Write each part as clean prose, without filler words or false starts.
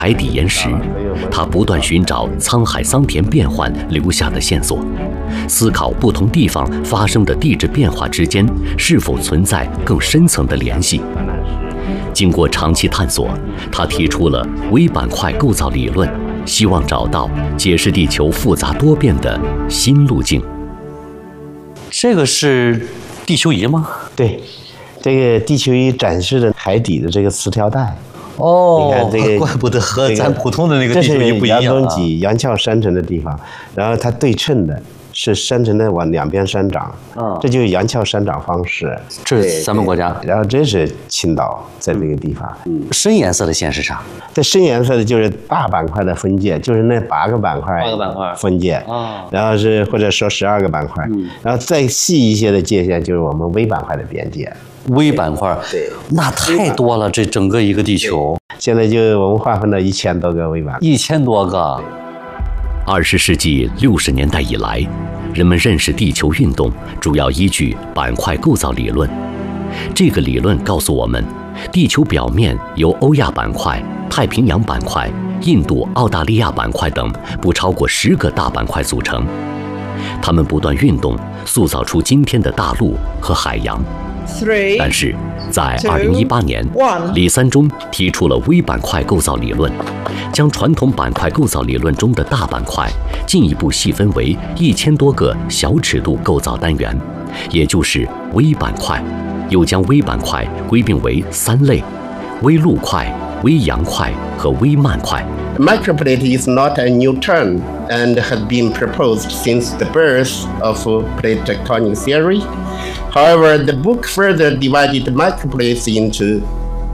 海底岩石，他不断寻找沧海桑田变幻留下的线索，思考不同地方发生的地质变化之间是否存在更深层的联系。经过长期探索，他提出了微板块构造理论，希望找到解释地球复杂多变的新路径。 这个是地球仪吗？ 对，这个地球仪展示的海底的这个磁条带。 哦， 你看这个， 怪不得和咱普通的那个地球仪不一样啊。 这是杨东脊杨鞘山城的地方，然后它对称的是山城的往两边山长，这就是杨鞘山长方式。 这是咱们国家， 然后这是青岛，在这个地方。 深颜色的线是啥？ 这深颜色的就是大板块的分界，就是那8个板块分界啊， 然后是或者说12个板块，然后再细一些的界限就是我们微板块的边界。 微板块，对，那太多了，这整个一个地球。 现在就我们划分了1000多个微板 ，1000多个。 20世纪60年代以来，人们认识地球运动主要依据板块构造理论。这个理论告诉我们，地球表面由欧亚板块、太平洋板块、印度、澳大利亚板块等不超过10个大板块组成，它们不断运动，塑造出今天的大陆和海洋。但是，在2018年，李三中提出了微板块构造理论，将传统板块构造理论中的大板块进一步细分为1000多个小尺度构造单元，也就是微板块。又将微板块归并为3类：微陆块、微洋块和微幔块。 Microplate is not a new term and has been proposed since the birth of plate tectonic theory. However, the book further divided microplates into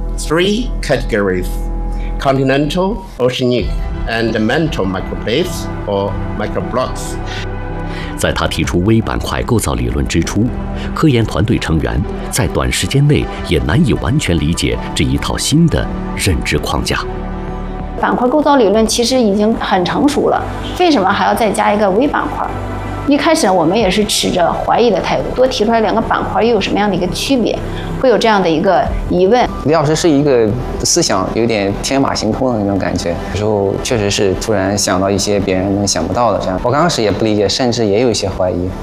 3 categories: continental, oceanic, and mantle microplates or microblocks. 在他提出微板块构造理论之初，科研团队成员在短时间内也难以完全理解这一套新的认知框架。 板块构造理论其实已经很成熟了，为什么还要再加一个微板块？一开始我们也是持着怀疑的态度，多提出来2个板块又有什么样的一个区别，会有这样的一个疑问。 李老师是一个思想有点天马行空的那种感觉，有时候确实是突然想到一些别人能想不到的这样。我刚开始也不理解，甚至也有一些怀疑。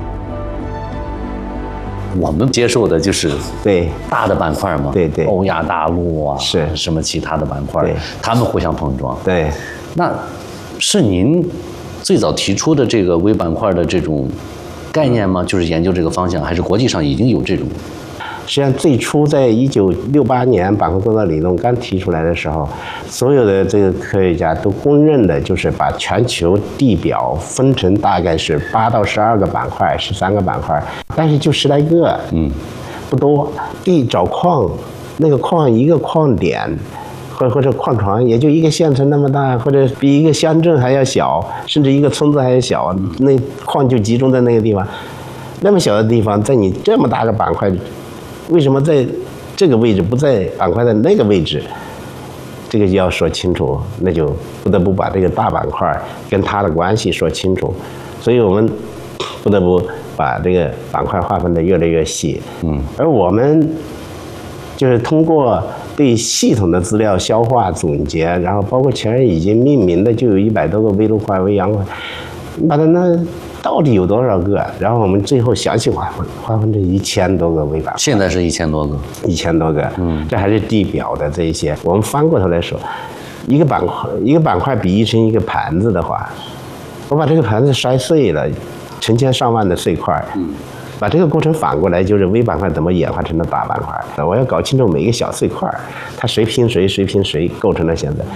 我们接受的就是对大的板块嘛， 对， 欧亚大陆啊， 是什么其他的板块，他们互相碰撞。 对， 那是您最早提出的这个微板块的这种概念吗？就是研究这个方向，还是国际上已经有这种？ 实际上，最初在1968年板块构造理论刚提出来的时候，所有的这个科学家都公认的就是把全球地表分成大概是8到12个板块，13个板块，但是就10来个，不多。找矿，那个矿一个矿点，或者矿床也就一个县城那么大，或者比一个乡镇还要小，甚至一个村子还要小，那矿就集中在那个地方。那么小的地方，在你这么大个板块，为什么在这个位置不在板块的那个位置？这个就要说清楚，那就不得不把这个大板块跟它的关系说清楚。所以我们不得不把这个板块划分的越来越细。而我们就是通过对系统的资料消化总结，然后包括前已经命名的就有100多个微陆块、微洋块，把它那到底有多少个？然后我们最后详细划分这1000多个微板块。 现在是1000多个 ，1000多个。这还是地表的这一些。我们翻过头来说，一个板块比喻成一个盘子的话，我把这个盘子摔碎了，成千上万的碎块。把这个过程反过来，就是微板块怎么演化成了大板块。我要搞清楚每一个小碎块，它谁拼谁，谁拼谁，构成了现在。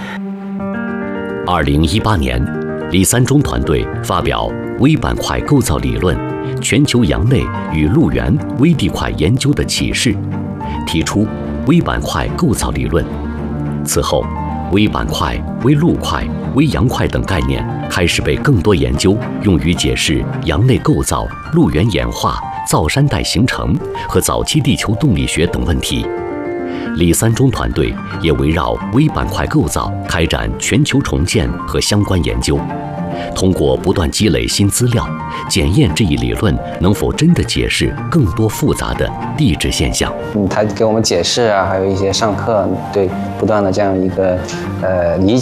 2018年，李三中团队发表《微板块构造理论：全球洋内与陆源微地块研究的启示》，提出微板块构造理论。此后，微板块、微陆块、微洋块等概念开始被更多研究用于解释洋内构造、陆源演化、造山带形成和早期地球动力学等问题。李三中团队也围绕微板块构造开展全球重建和相关研究， 通过不断积累新资料，检验这一理论能否真的解释更多复杂的地质现象。 他给我们解释啊，还有一些上课，对，不断的这样一个理解。